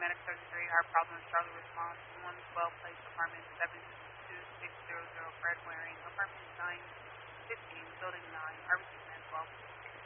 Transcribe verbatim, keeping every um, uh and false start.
paramedic seven three, our problem, Charlie response, one twelve Place Apartment seven two six zero zero, Fred Waring, Apartment nine fifteen, Building nine, R B C twelve.